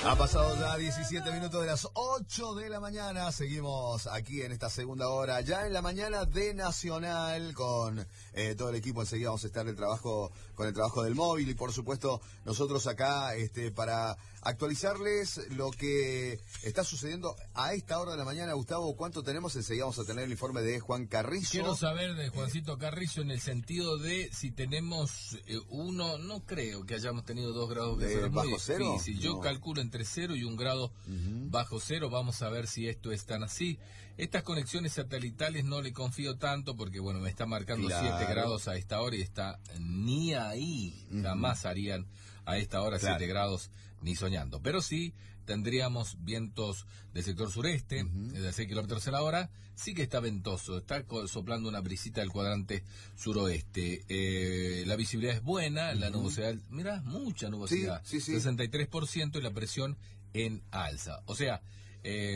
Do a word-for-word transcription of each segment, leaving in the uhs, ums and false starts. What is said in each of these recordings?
Ha pasado ya diecisiete minutos de las ocho de la mañana. Seguimos aquí en esta segunda hora, ya en la mañana de Nacional, con eh, todo el equipo. Enseguida vamos a estar el trabajo, con el trabajo del móvil y por supuesto nosotros acá este, para actualizarles lo que está sucediendo a esta hora de la mañana. Gustavo, ¿cuánto tenemos? Enseguida vamos a tener el informe de Juan Carrizo. Quiero saber de Juancito Carrizo en el sentido de si tenemos eh, uno, no creo que hayamos tenido dos grados de cero. ¿Bajo cero? Si yo No. calculo entre cero y un grado uh-huh. bajo cero, vamos a ver si esto es tan así. Estas conexiones satelitales no le confío tanto porque, bueno, me está marcando claro. siete grados a esta hora y está ni ahí, uh-huh. jamás harían a esta hora claro. siete grados ni soñando. Pero sí tendríamos vientos del sector sureste, uh-huh. de seis kilómetros a la hora. Sí que está ventoso, está soplando una brisita del cuadrante suroeste. Eh, la visibilidad es buena, uh-huh. la nubosidad, mira, mucha nubosidad, sí, sí, sí. sesenta y tres por ciento y la presión en alza. O sea, eh,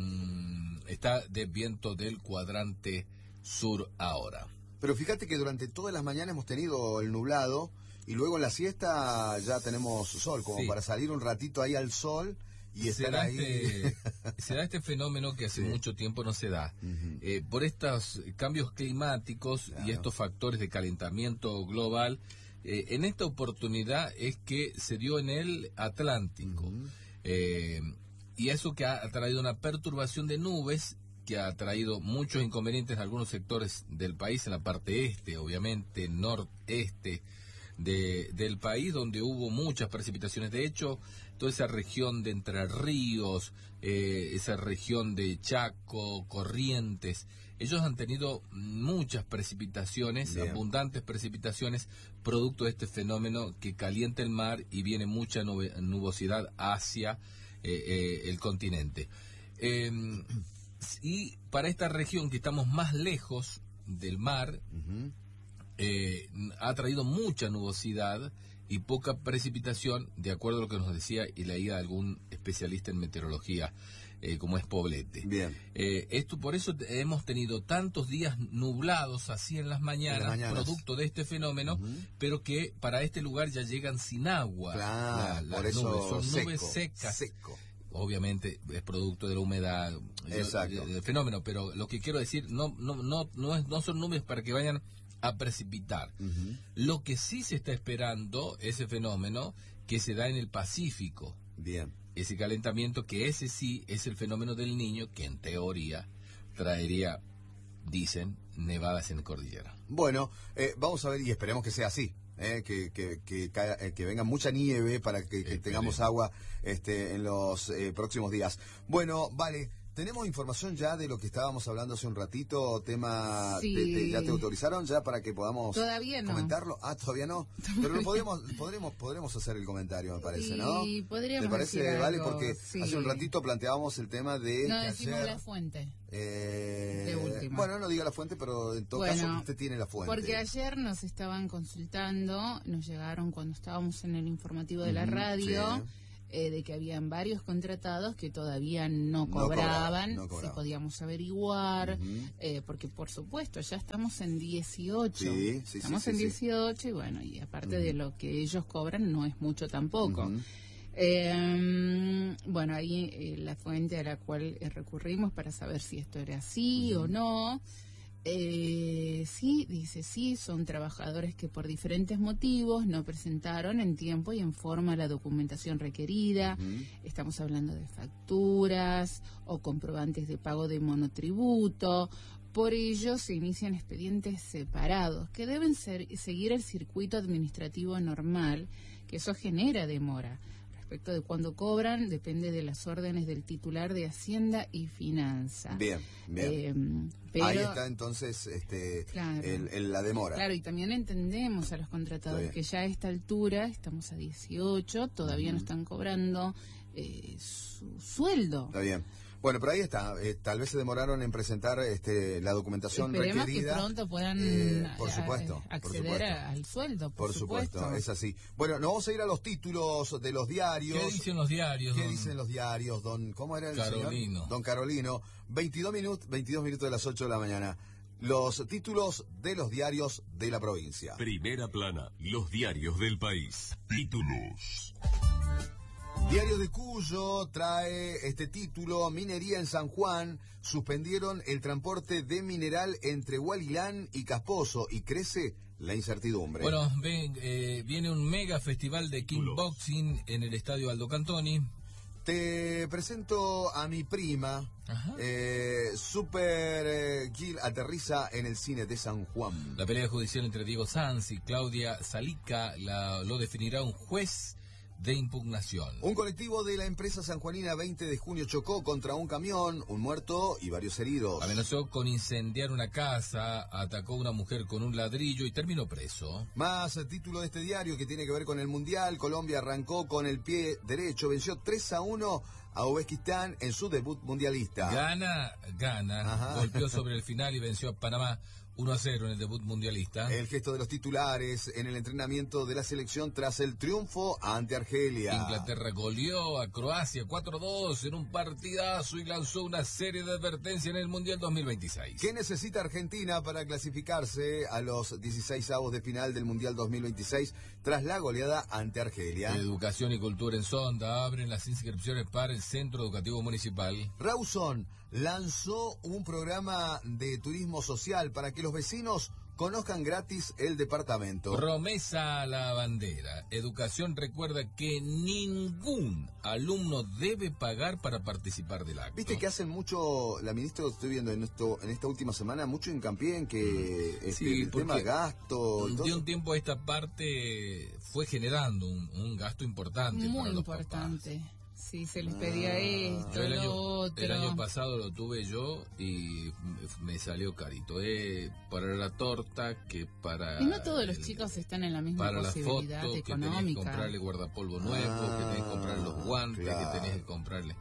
está de viento del cuadrante sur ahora. Pero fíjate que durante todas las mañanas hemos tenido el nublado y luego en la siesta ya tenemos sol, como sí. para salir un ratito ahí al sol y estar ahí. Este, se da este fenómeno que hace sí. mucho tiempo no se da. Uh-huh. Eh, por estos cambios climáticos claro. y estos factores de calentamiento global, eh, en esta oportunidad es que se dio en el Atlántico. Uh-huh. Eh, y eso que ha traído una perturbación de nubes que ha traído muchos inconvenientes en algunos sectores del país, en la parte este, obviamente, noreste de, del país, donde hubo muchas precipitaciones. De hecho, toda esa región de Entre Ríos, eh, esa región de Chaco, Corrientes, ellos han tenido muchas precipitaciones, Bien. abundantes precipitaciones, producto de este fenómeno que calienta el mar y viene mucha nube, nubosidad hacia eh, eh, el continente. Eh, y para esta región que estamos más lejos del mar, uh-huh. eh, ha traído mucha nubosidad y poca precipitación, de acuerdo a lo que nos decía y leía algún especialista en meteorología, eh, como es Poblete. Bien. Eh, esto, por eso hemos tenido tantos días nublados así en las mañanas, en las mañanas. producto de este fenómeno, uh-huh. pero que para este lugar ya llegan sin agua. Claro, la, por las eso nubes, son seco, nubes secas. Seco. Obviamente es producto de la humedad, Exacto. del fenómeno, pero lo que quiero decir, no no no no, es, no son nubes para que vayan a precipitar. Uh-huh. Lo que sí se está esperando, ese fenómeno que se da en el Pacífico. Bien. Ese calentamiento, que ese sí es el fenómeno del Niño, que en teoría traería, dicen, nevadas en cordillera. Bueno, eh, vamos a ver y esperemos que sea así. Eh, que que que, caiga, eh, que venga mucha nieve para que, que tengamos agua este en los eh, próximos días. Bueno, vale, tenemos información ya de lo que estábamos hablando hace un ratito, tema sí. de, de, ya te autorizaron ya para que podamos todavía no. comentarlo. Ah, todavía no. Pero lo podemos podremos podremos hacer el comentario, me parece, ¿no? Sí, podríamos. ¿Te parece, decir vale? algo, Porque sí. hace un ratito planteábamos el tema de no que decimos ayer, la fuente. Eh, de última. Bueno, no diga la fuente, pero en todo bueno, caso usted tiene la fuente. Porque ayer nos estaban consultando, nos llegaron cuando estábamos en el informativo de uh-huh, la radio, sí. eh, de que habían varios contratados que todavía no cobraban, no cobraban, no cobraban. Si podíamos averiguar, uh-huh. eh, porque por supuesto ya estamos en dieciocho, sí, sí, estamos sí, en sí, dieciocho y bueno, y aparte uh-huh. de lo que ellos cobran no es mucho tampoco. Uh-huh. Eh, bueno, ahí eh, la fuente a la cual eh, recurrimos para saber si esto era así uh-huh. o no, eh, sí, dice sí, son trabajadores que por diferentes motivos no presentaron en tiempo y en forma la documentación requerida. Uh-huh. Estamos hablando de facturas o comprobantes de pago de monotributo. Por ello se inician expedientes separados que deben ser, seguir el circuito administrativo normal, que eso genera demora. Respecto de cuándo cobran, depende de las órdenes del titular de Hacienda y Finanza. Bien, bien. Eh, pero, ahí está entonces este, claro, el, el, la demora. Claro, y también entendemos a los contratadores que ya a esta altura, estamos a dieciocho, todavía uh-huh. no están cobrando eh, su sueldo. Está bien. Bueno, pero ahí está. Eh, tal vez se demoraron en presentar este, la documentación Esperemos requerida. que pronto puedan eh, por supuesto, a, a acceder por supuesto. al sueldo. Por, por supuesto. supuesto, es así. Bueno, nos vamos a ir a los títulos de los diarios. ¿Qué dicen los diarios? ¿Qué don... dicen los diarios, don? ¿Cómo era el Carolino. señor? Don Carolino. veintidós minutos, veintidós minutos de las ocho de la mañana. Los títulos de los diarios de la provincia. Primera plana, los diarios del país. Títulos. Diario de Cuyo trae este título: Minería en San Juan, suspendieron el transporte de mineral entre Hualilán y Casposo y crece la incertidumbre. Bueno, ven, eh, viene un mega festival de kickboxing en el estadio Aldo Cantoni. Te presento a mi prima. Eh, Super eh, Gil aterriza en el cine de San Juan. La pelea judicial entre Diego Sanz y Claudia Salica la, lo definirá un juez de impugnación. Un colectivo de la empresa sanjuanina veinte de junio chocó contra un camión, un muerto y varios heridos. Amenazó con incendiar una casa, atacó a una mujer con un ladrillo y terminó preso. Más título de este diario que tiene que ver con el Mundial. Colombia arrancó con el pie derecho, venció tres a uno a Uzbekistán en su debut mundialista. Gana, gana, Ajá. golpeó sobre el final y venció a Panamá uno a cero en el debut mundialista. El gesto de los titulares en el entrenamiento de la selección tras el triunfo ante Argelia. Inglaterra goleó a Croacia cuatro a dos en un partidazo y lanzó una serie de advertencias en el Mundial dos mil veintiséis. ¿Qué necesita Argentina para clasificarse a los dieciseisavos de final del Mundial dos mil veintiséis tras la goleada ante Argelia? Educación y Cultura en Sonda abren las inscripciones para el Centro Educativo Municipal. Rawson lanzó un programa de turismo social para que los vecinos conozcan gratis el departamento. Promesa a la bandera. Educación recuerda que ningún alumno debe pagar para participar del acto. Viste que hacen mucho, la ministra, estoy viendo en esto en esta última semana, mucho hincapié en que este, Sí, el tema gasto... y todo de eso. un tiempo a esta parte fue generando un, un gasto importante. Muy para los importante. papás. Sí, se les pedía esto, Yo el, lo año, otro. el año pasado lo tuve yo y me salió carito. Eh, para la torta, que para... Y no todos los el, chicos están en la misma para posibilidad la foto, que tenés que económica. comprarle guardapolvo nuevo, Ah, que tenés que comprarle los guantes, claro. que tenés que comprarle...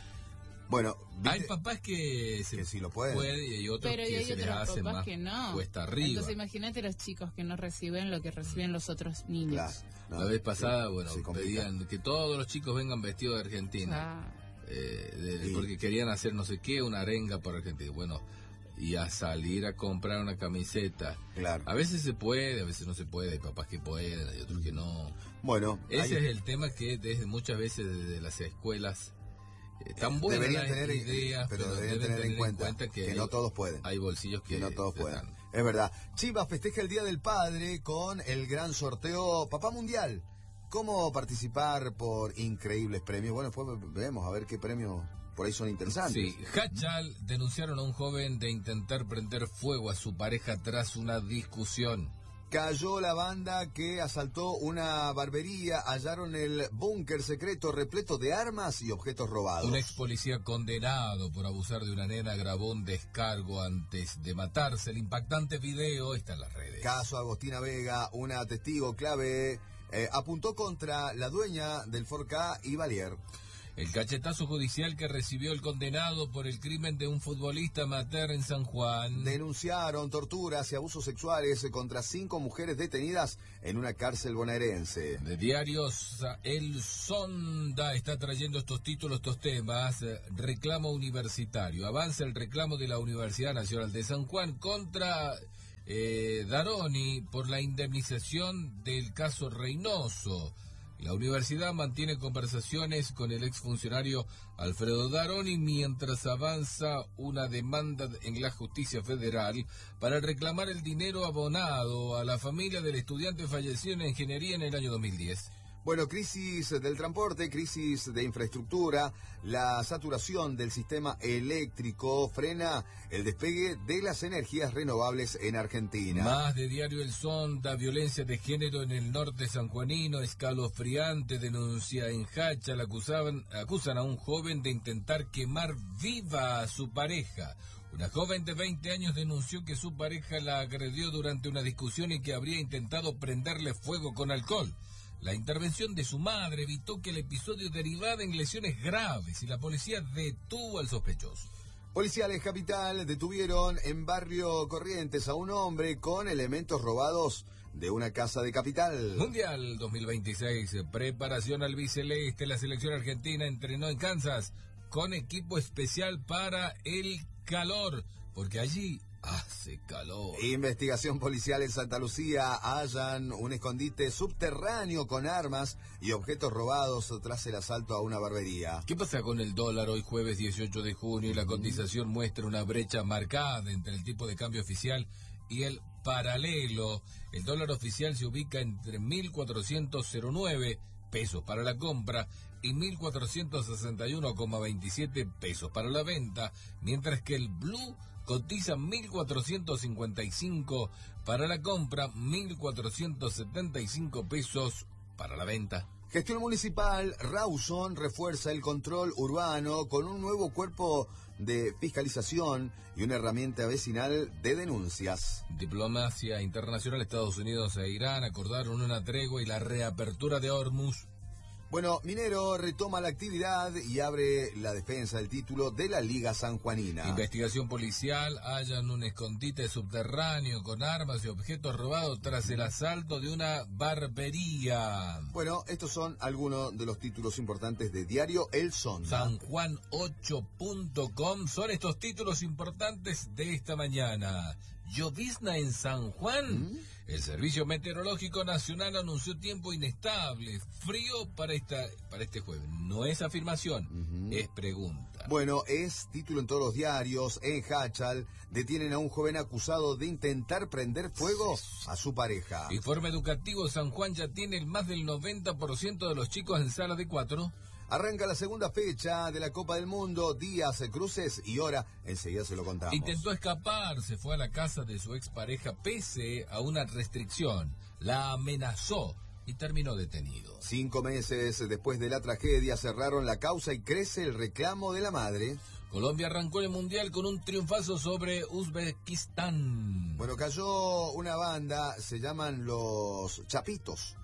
Bueno, ¿viste? Hay papás que, se Que sí lo pueden. puede y hay otros Pero que hay se les otros hace papás más que no. cuesta arriba. Entonces imagínate los chicos que no reciben lo que reciben los otros niños. Claro, no, La vez pasada, sí, bueno, se complica. pedían que todos los chicos vengan vestidos de Argentina. Ah, Eh, de- Sí. porque querían hacer no sé qué, una arenga para Argentina. Bueno, y a salir a comprar una camiseta. Claro. A veces se puede, a veces no se puede, hay papás que pueden, hay otros que no. Bueno, Ese hay- es el tema que desde muchas veces desde las escuelas eh, tan buenas deberían las tener, en- ideas, pero pero deberían deben tener en cuenta, que, que hay, no todos pueden. hay bolsillos que, que no todos pueden. están. Es verdad. Chivas festeja el Día del Padre con el gran sorteo Papá Mundial. ¿Cómo participar por increíbles premios? Bueno, después vemos a ver qué premios por ahí son interesantes. Sí, Hachal denunciaron a un joven de intentar prender fuego a su pareja tras una discusión. Cayó la banda que asaltó una barbería, hallaron el búnker secreto repleto de armas y objetos robados. Un ex policía condenado por abusar de una nena grabó un descargo antes de matarse. El impactante video está en las redes. Caso Agostina Vega, una testigo clave, eh, apuntó contra la dueña del Ford K y Valier. El cachetazo judicial que recibió el condenado por el crimen de un futbolista amateur en San Juan. Denunciaron torturas y abusos sexuales contra cinco mujeres detenidas en una cárcel bonaerense. De diarios, El Sonda está trayendo estos títulos, estos temas. Reclamo universitario. Avanza el reclamo de la Universidad Nacional de San Juan contra eh, Daroni por la indemnización del caso Reynoso. La universidad mantiene conversaciones con el exfuncionario Alfredo Daroni mientras avanza una demanda en la justicia federal para reclamar el dinero abonado a la familia del estudiante fallecido en ingeniería en el año dos mil diez. Bueno, crisis del transporte, crisis de infraestructura, la saturación del sistema eléctrico frena el despegue de las energías renovables en Argentina. Más de diario El Sonda, violencia de género en el norte sanjuanino, escalofriante denuncia en Hachal, acusaban, acusan a un joven de intentar quemar viva a su pareja. Una joven de veinte años denunció que su pareja la agredió durante una discusión y que habría intentado prenderle fuego con alcohol. La intervención de su madre evitó que el episodio derivara en lesiones graves y la policía detuvo al sospechoso. Policiales Capital detuvieron en Barrio Corrientes a un hombre con elementos robados de una casa de Capital. Mundial dos mil veintiséis, preparación al biceleste. La selección argentina entrenó en Kansas con equipo especial para el calor, porque allí Hace calor. Investigación policial en Santa Lucía. Hallan un escondite subterráneo con armas y objetos robados tras el asalto a una barbería. ¿Qué pasa con el dólar hoy jueves dieciocho de junio? Y la cotización muestra una brecha marcada entre el tipo de cambio oficial y el paralelo. El dólar oficial se ubica entre mil cuatrocientos nueve pesos para la compra y mil cuatrocientos sesenta y uno coma veintisiete pesos para la venta, mientras que el blue cotiza mil cuatrocientos cincuenta y cinco para la compra, mil cuatrocientos setenta y cinco pesos para la venta. Gestión municipal, Rawson refuerza el control urbano con un nuevo cuerpo de fiscalización y una herramienta vecinal de denuncias. Diplomacia internacional. Estados Unidos e Irán acordaron una tregua y la reapertura de Hormuz. Bueno, Minero retoma la actividad y abre la defensa del título de la Liga Sanjuanina. Investigación policial. Hallan un escondite subterráneo con armas y objetos robados tras el asalto de una barbería. Bueno, estos son algunos de los títulos importantes de Diario El Sonda. San Juan ocho punto com son estos títulos importantes de esta mañana. ¿Llovizna en San Juan? ¿Mm? El Servicio Meteorológico Nacional anunció tiempo inestable, frío para esta para este jueves. No es afirmación, uh-huh. es pregunta. Bueno, es título en todos los diarios. En Hachal detienen a un joven acusado de intentar prender fuego a su pareja. Informe educativo. San Juan ya tiene más del noventa por ciento de los chicos en sala de cuatro. Arranca la segunda fecha de la Copa del Mundo, días, cruces y hora, enseguida se lo contamos. Intentó escapar, se fue a la casa de su expareja pese a una restricción, la amenazó y terminó detenido. Cinco meses después de la tragedia cerraron la causa y crece el reclamo de la madre. Colombia arrancó el Mundial con un triunfazo sobre Uzbekistán. Bueno, cayó una banda, se llaman los Chapitos.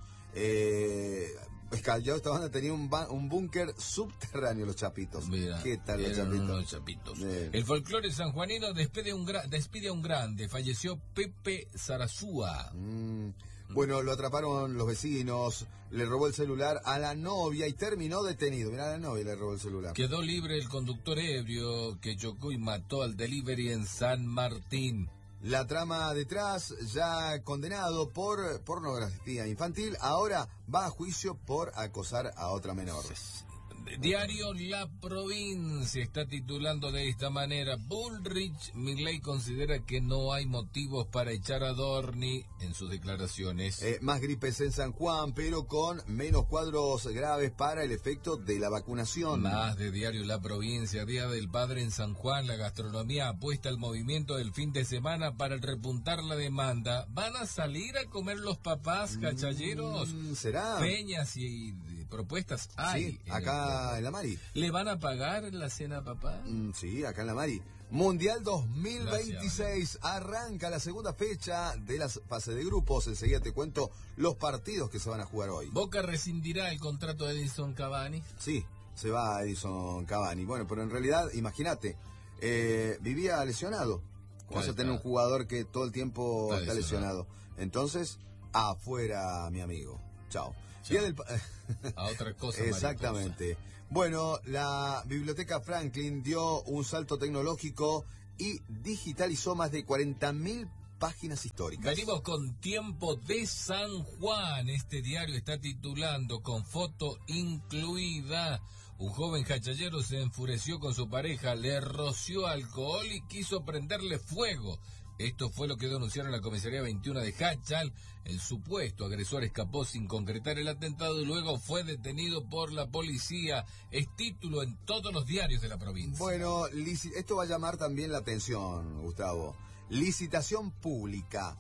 Eh... Escalló, esta banda tenía un, ba- un búnker subterráneo, los Chapitos. Mira, ¿qué tal los Chapitos? Los chapitos. El folclore sanjuanino despide, un gra- despide a un grande. Falleció Pepe Zarazúa. Mm, bueno, lo atraparon los vecinos, le robó el celular a la novia y terminó detenido. Mirá, a la novia le robó el celular. Quedó libre el conductor ebrio que chocó y mató al delivery en San Martín. La trama detrás, ya condenado por pornografía infantil, ahora va a juicio por acosar a otra menor. Diario La Provincia está titulando de esta manera: Bullrich, Milei considera que no hay motivos para echar a Dorni en sus declaraciones. Eh, más gripes en San Juan, pero con menos cuadros graves para el efecto de la vacunación. Más de Diario La Provincia. Día del Padre en San Juan. La gastronomía apuesta al movimiento del fin de semana para repuntar la demanda. ¿Van a salir a comer los papás cachalleros? Mm, ¿Será? Peñas y propuestas hay. Sí, acá en la Mari. ¿Le van a pagar la cena a papá? Mm, sí, acá en la Mari. Mundial dos mil veintiséis. Gracias. Arranca la segunda fecha de la fase de grupos. Enseguida te cuento los partidos que se van a jugar hoy. ¿Boca rescindirá el contrato de Edison Cavani? Sí, se va a Edison Cavani. Bueno, pero en realidad, imagínate, eh, vivía lesionado. Vas a tener un jugador que todo el tiempo está, está lesionado. lesionado. Entonces, afuera, mi amigo. Chao. Del... a otra cosa. Exactamente. Mariposa. Bueno, la Biblioteca Franklin dio un salto tecnológico y digitalizó más de cuarenta mil páginas históricas. Venimos con Tiempo de San Juan. Este diario está titulando con foto incluida: un joven hachallero se enfureció con su pareja, le roció alcohol y quiso prenderle fuego. Esto fue lo que denunciaron la comisaría veintiuno de Hachal. El supuesto agresor escapó sin concretar el atentado y luego fue detenido por la policía. Es título en todos los diarios de la provincia. Bueno, esto va a llamar también la atención, Gustavo. Licitación pública.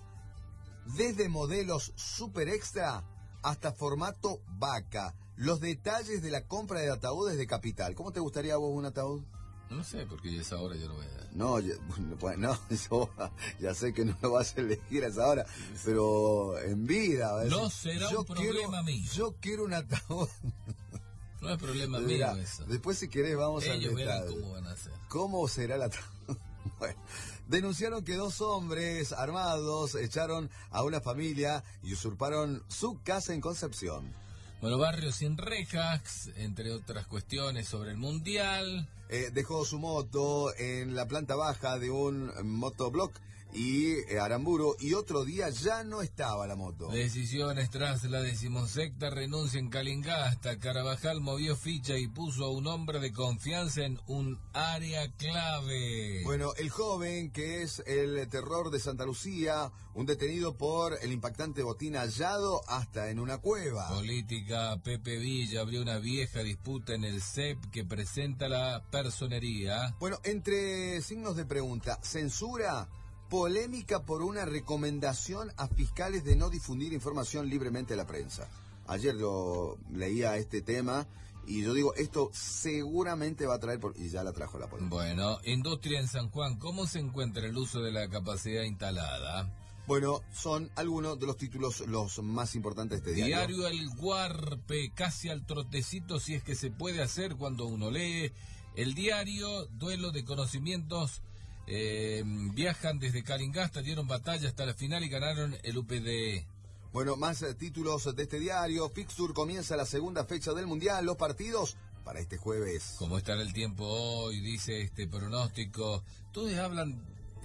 Desde modelos super extra hasta formato vaca. Los detalles de la compra de ataúdes de Capital. ¿Cómo te gustaría a vos un ataúd? No sé, porque a esa hora yo no voy a... No, ya, no, eso, ya sé que no lo vas a elegir a esa hora, pero en vida. ¿ves? No será yo un problema quiero, mío. Yo quiero un ataúd. No es problema Mira, mío eso. Después, si querés, vamos a Ellos verán cómo van a hacer. ¿Cómo será el ataúd? Bueno, denunciaron que dos hombres armados echaron a una familia y usurparon su casa en Concepción. Bueno, barrio sin rejas, entre otras cuestiones sobre el Mundial. Eh, dejó su moto en la planta baja de un motobloc y eh, Aramburu, y otro día ya no estaba la moto. Decisiones tras la decimosexta renuncia en Calingasta. Carabajal movió ficha y puso a un hombre de confianza en un área clave. Bueno, el joven que es el terror de Santa Lucía, un detenido por el impactante botín hallado hasta en una cueva. Política, Pepe Villa abrió una vieja disputa en el C E P que presenta la personería. Bueno, entre signos de pregunta, censura, polémica por una recomendación a fiscales de no difundir información libremente a la prensa. Ayer yo leía este tema y yo digo, esto seguramente va a traer, por... y ya la trajo la polémica. Bueno, industria en San Juan, ¿cómo se encuentra el uso de la capacidad instalada? Bueno, son algunos de los títulos los más importantes de este diario. Diario El Guarpe, casi al trotecito si es que se puede hacer cuando uno lee. El diario, duelo de conocimientos. Eh, viajan desde Calingasta, dieron batalla hasta la final y ganaron el U P D. Bueno, más eh, títulos de este diario. Fixture comienza la segunda fecha del Mundial. Los partidos para este jueves. ¿Cómo estará el tiempo hoy? Dice este pronóstico. Todos hablan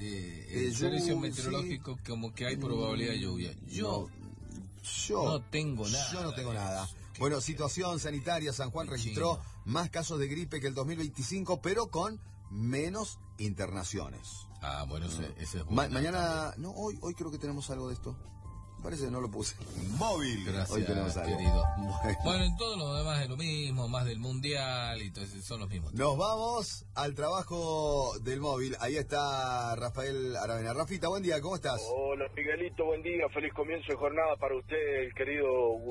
de el servicio lluvia, meteorológico sí. Como que hay probabilidad de lluvia. Yo no, yo no tengo nada. Yo no tengo nada. Bueno, situación sanitaria. San Juan registró Chino. más casos de gripe que el dos mil veinticinco, pero con menos internaciones. Ah, bueno, ese, ese es bueno. Ma mañana, no, hoy, hoy creo que tenemos algo de esto. Parece que no lo puse. Móvil. Gracias, hoy tenemos algo. querido. Bueno. Bueno, en todo lo demás es lo mismo, más del mundial y todo eso, son los mismos. Nos vamos al trabajo del móvil. Ahí está Rafael Aravena. Rafita, buen día, ¿cómo estás? Hola Miguelito, buen día, feliz comienzo de jornada para usted, el querido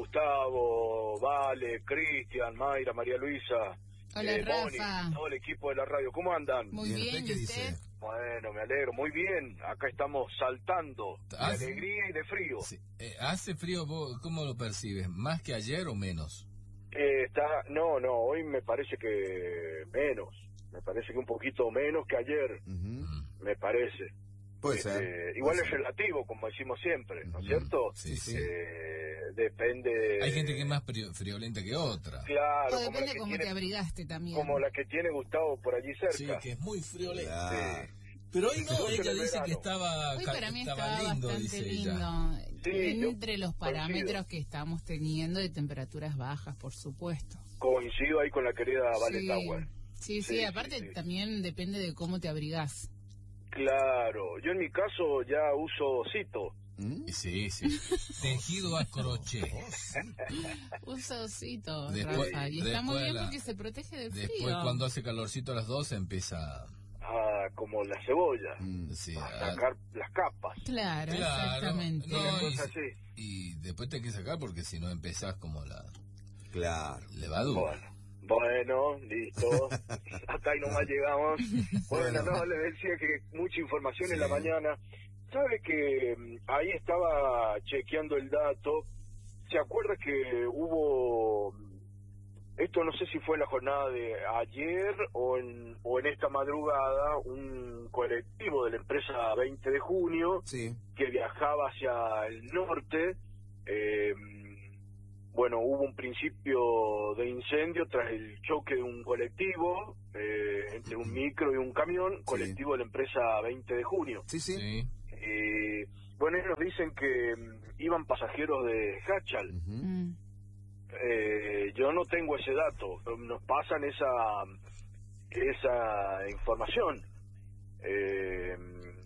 Gustavo, Vale, Cristian, Mayra, María Luisa. Hola, eh, Rafa. Boni, todo el equipo de la radio, ¿cómo andan? Muy Bien, bien, ¿usted qué ¿y dice? usted? Bueno, me alegro, muy bien, acá estamos saltando de Ah, sí. alegría y de frío. Sí. Eh, ¿Hace frío? vos, ¿Cómo lo percibes? ¿Más que ayer o menos? Eh, está, no, no, hoy me parece que menos, me parece que un poquito menos que ayer, Uh-huh. Mm. me parece. Puede Este, ser. igual puede es ser. relativo, como decimos siempre, ¿no es Ujú. cierto? Sí, sí. Eh, depende... Hay gente que es más frio- friolenta que otra. Claro, O como la depende que cómo tiene- te abrigaste también. como la que tiene Gustavo por allí Sí, cerca. que es muy friolenta. Claro. Pero hoy no, Disfruten ella el dice verano. que estaba, Hoy ca- para mí estaba estaba lindo, bastante dice lindo. ella. Sí, yo Entre los parámetros coincido. que estamos teniendo de temperaturas bajas, por supuesto. Coincido ahí con la querida Vale Sí. Tower. Sí, sí, Sí, sí, aparte sí. también depende de cómo te abrigás. Claro, yo en mi caso ya uso cito. ¿Mm? Y Sí, sí. Tejido a crochet. Oh, Usa osito, Después- Rafa. Y está después muy bien la- porque se protege del frío. Después, cuando hace calorcito a las doce, empieza Ah, como la cebolla, Mm. sí, a a- sacar las capas. Claro, Claro. exactamente. No, Una y- cosa así. y después te hay que sacar porque si no empezás como la Claro. levadura. Bueno, bueno, listo. Hasta ahí nomás llegamos. Bueno, Bueno. no, les decía que mucha información en Sí. la mañana. ¿Sabe que mm, ahí estaba chequeando el dato? ¿Se acuerda que hubo, esto no sé si fue en la jornada de ayer o en, o en esta madrugada, un colectivo de la empresa veinte de junio Sí. que viajaba hacia el norte? eh, bueno, hubo un principio de incendio tras el choque de un colectivo eh, entre un micro y un camión, colectivo de la empresa veinte de junio. Sí, sí. Sí. Eh, bueno, ellos dicen que mm, iban pasajeros de Hachal. Ujú. Mm. Eh, yo no tengo ese dato, nos pasan esa esa información. Eh,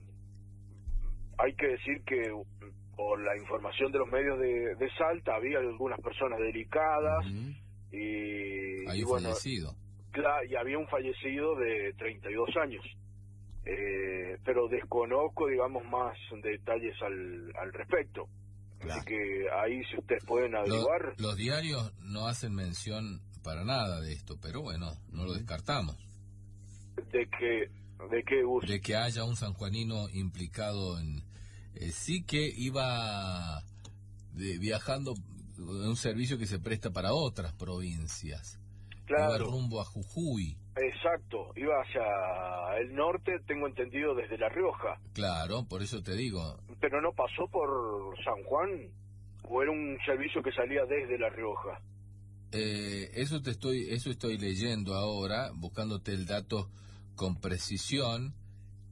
hay que decir que por la información de los medios de, de Salta había algunas personas delicadas Ujú. y, Hay y un bueno, fallecido. cla- y había un fallecido de treinta y dos años. Eh, pero desconozco, digamos, más detalles al, al respecto. Claro. Así que ahí, si ustedes pueden Lo- averiguar. los diarios no hacen mención para nada de esto, pero bueno, no lo descartamos. ¿De qué, de qué uso? De que haya un sanjuanino implicado en... eh, sí que iba de- viajando en un servicio que se presta para otras provincias. Iba Claro, rumbo a Jujuy. exacto. Iba hacia el norte, tengo entendido, desde La Rioja. Claro, por eso te digo. Pero no pasó por San Juan, o era un servicio que salía desde La Rioja. Eh, eso te estoy, eso estoy leyendo ahora, buscándote el dato con precisión.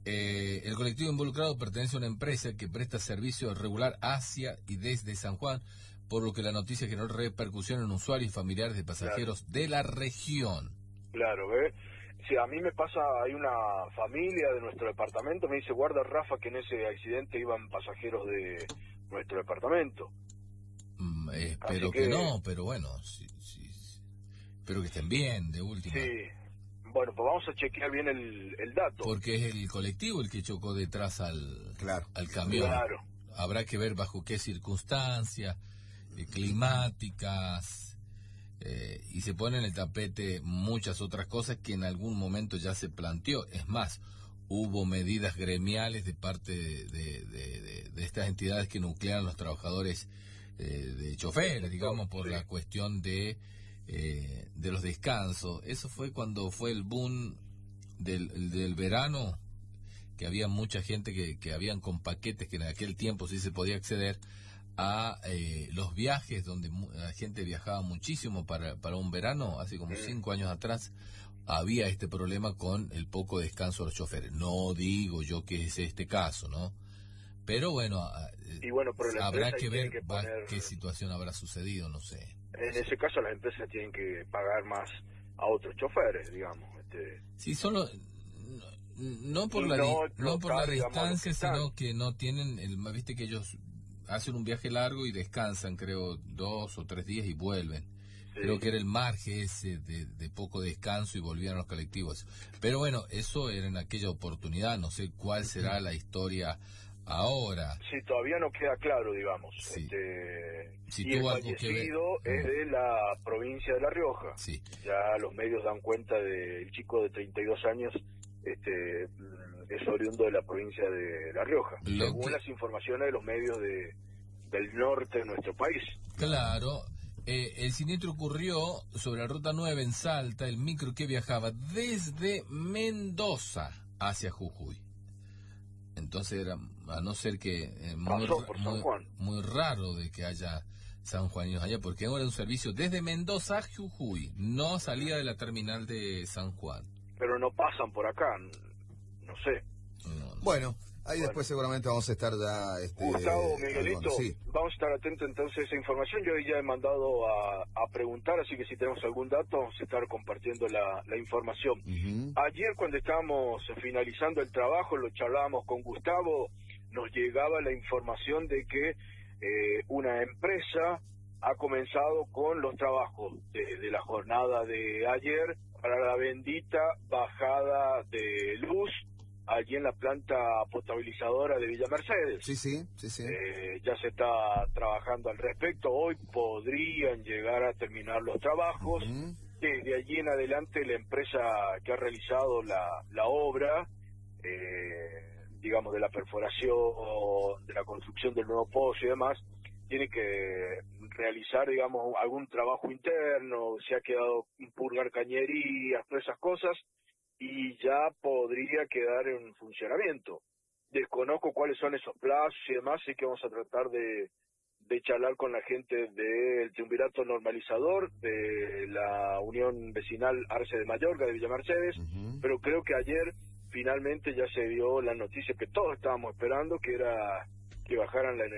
Eh, el colectivo involucrado pertenece a una empresa que presta servicio regular hacia y desde San Juan, por lo que la noticia generó repercusión en usuarios y familiares de pasajeros claro. de la región. Claro, ¿ves? Sí, a mí me pasa, hay una familia de nuestro departamento, me dice, guarda Rafa que en ese accidente iban pasajeros de nuestro departamento. Mm, eh, espero que... que no, pero bueno, sí, sí, sí. Espero que estén bien, de última. Sí, bueno, pues vamos a chequear bien el, el dato. Porque es el colectivo el que chocó detrás al, claro. al camión. Claro. Habrá que ver bajo qué circunstancias eh, climáticas... Eh, y se pone en el tapete muchas otras cosas que en algún momento ya se planteó. Es más, hubo medidas gremiales de parte de, de, de, de, de estas entidades que nuclean a los trabajadores eh, de choferes, digamos, por sí. la cuestión de, eh, de los descansos. Eso fue cuando fue el boom del, del verano, que había mucha gente que, que habían con paquetes que en aquel tiempo sí se podía acceder a eh, los viajes donde la gente viajaba muchísimo para, para un verano, hace como cinco años atrás, había este problema con el poco descanso de los choferes. No digo yo que es este caso, ¿no? Pero bueno, y bueno pero habrá que ver que poner... qué situación habrá sucedido, no sé. En ese caso las empresas tienen que pagar más a otros choferes, digamos. Este... Sí, solo... No, no por la, no, no por la distancia, sino que no tienen, el viste que ellos... hacen un viaje largo y descansan, creo, dos o tres días y vuelven. Sí. Creo que era el margen ese de, de poco descanso y volvían los colectivos. Pero bueno, eso era en aquella oportunidad, no sé cuál será la historia ahora. Sí, todavía no queda claro, digamos. Sí. Este, si y el fallecido es de la provincia de La Rioja. Sí. Ya los medios dan cuenta del chico de treinta y dos años, este... es oriundo de la provincia de La Rioja, Lo según que... las informaciones de los medios de del norte de nuestro país. Claro, eh, el siniestro ocurrió sobre la ruta nueve en Salta, el micro que viajaba desde Mendoza hacia Jujuy. Entonces era, a no ser que eh, muy, Pasó por San muy, Juan. muy raro de que haya sanjuaninos allá, porque ahora es un servicio desde Mendoza a Jujuy, no salía de la terminal de San Juan. Pero no pasan por acá. No sé. No, no. Bueno, ahí bueno. después seguramente vamos a estar ya... Este, Gustavo, Miguelito, sí. vamos a estar atentos entonces a esa información. Yo ya he mandado a, a preguntar, así que si tenemos algún dato vamos a estar compartiendo la, la información. Uh-huh. Ayer cuando estábamos finalizando el trabajo, lo charlábamos con Gustavo, nos llegaba la información de que eh, una empresa ha comenzado con los trabajos de, de la jornada de ayer para la bendita bajada de luz allí en la planta potabilizadora de Villa Mercedes. Sí, sí, sí, sí. Eh, ya se está trabajando al respecto. Hoy podrían llegar a terminar los trabajos. Uh-huh. Desde allí en adelante la empresa que ha realizado la, la obra, eh, digamos de la perforación, de la construcción del nuevo pozo y demás, tiene que realizar, digamos, algún trabajo interno, se ha quedado purgar cañerías, todas esas cosas, y ya podría quedar en funcionamiento. Desconozco cuáles son esos plazos y demás, así que vamos a tratar de, de charlar con la gente del triunvirato normalizador, de la Unión Vecinal Arce de Mayorga, de Villa Mercedes, uh-huh. pero creo que ayer finalmente ya se dio la noticia que todos estábamos esperando, que era que bajaran la energía.